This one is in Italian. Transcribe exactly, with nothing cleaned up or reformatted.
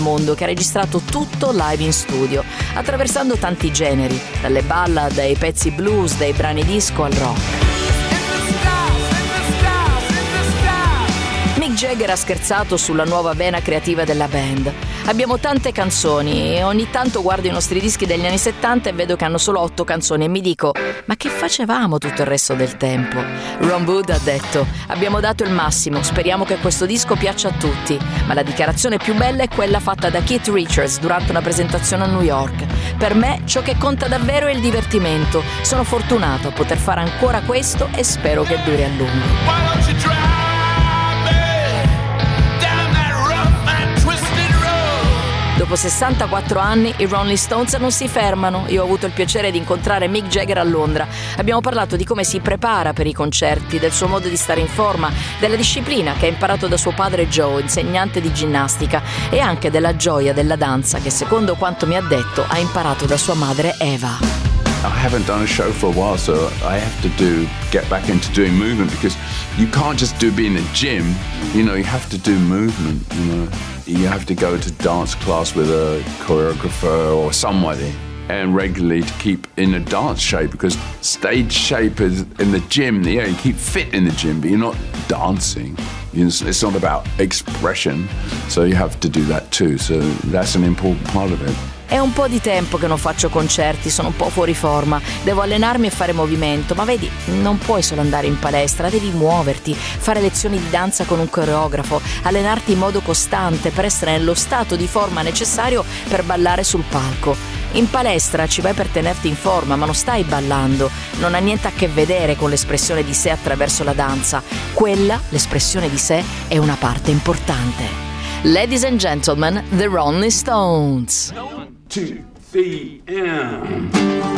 mondo che ha registrato tutto live in studio, attraversando tanti generi, dalle ballad ai pezzi blues, dai brani disco al rock. Mick Jagger ha scherzato sulla nuova vena creativa della band. Abbiamo tante canzoni e ogni tanto guardo i nostri dischi degli anni settanta e vedo che hanno solo otto canzoni e mi dico: ma che facevamo tutto il resto del tempo? Ron Wood ha detto: abbiamo dato il massimo, speriamo che questo disco piaccia a tutti, ma la dichiarazione più bella è quella fatta da Keith Richards durante una presentazione a New York. Per me ciò che conta davvero è il divertimento. Sono fortunato a poter fare ancora questo e spero che duri a lungo. Dopo sessantaquattro anni i Rolling Stones non si fermano. Io ho avuto il piacere di incontrare Mick Jagger a Londra. Abbiamo parlato di come si prepara per i concerti, del suo modo di stare in forma, della disciplina che ha imparato da suo padre Joe, insegnante di ginnastica, e anche della gioia della danza che, secondo quanto mi ha detto, ha imparato da sua madre Eva. I haven't done a show for a while, so I have to do get back into doing movement, because you can't just do be in a gym. You know, you have to do movement. You know, you have to go to dance class with a choreographer or somebody, and regularly to keep in a dance shape, because stage shape is in the gym. Yeah, you keep fit in the gym, but you're not dancing. You know, it's not about expression, so you have to do that too. So that's an important part of it. È un po' di tempo che non faccio concerti, sono un po' fuori forma, devo allenarmi e fare movimento, ma vedi, non puoi solo andare in palestra, devi muoverti, fare lezioni di danza con un coreografo, allenarti in modo costante per essere nello stato di forma necessario per ballare sul palco. In palestra ci vai per tenerti in forma, ma non stai ballando, non ha niente a che vedere con l'espressione di sé attraverso la danza. Quella, l'espressione di sé, è una parte importante. Ladies and gentlemen, the Rolling Stones. Two, three, and...